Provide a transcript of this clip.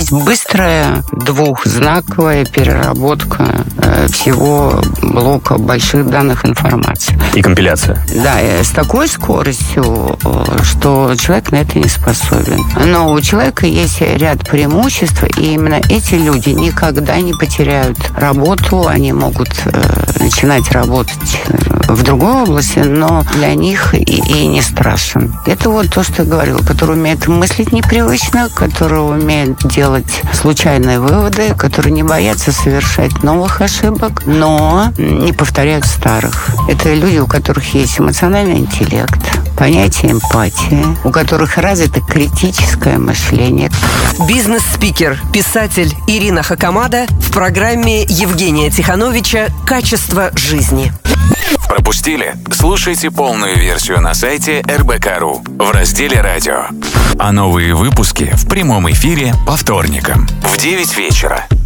Быстрая двухзнаковая переработка всего блока больших данных информации. И компиляция. Да, с такой скоростью, что человек на это не способен. Но у человека есть ряд преимуществ, и именно эти люди никогда не потеряют работу, они могут начинать работать в другой области, но для них и не страшен. Это вот то, что я говорила, который умеет мыслить непривычно, который умеет делать случайные выводы, которые не боятся совершать новых ошибок, но не повторяют старых. Это люди, у которых есть эмоциональный интеллект, понятие эмпатии, у которых развито критическое мышление. Бизнес-спикер, писатель Ирина Хакамада в программе Евгения Тихановича «Качество жизни». Пропустили? Слушайте полную версию на сайте РБК.ру в разделе «Радио». А новые выпуски в прямом эфире по вторникам в 9 вечера.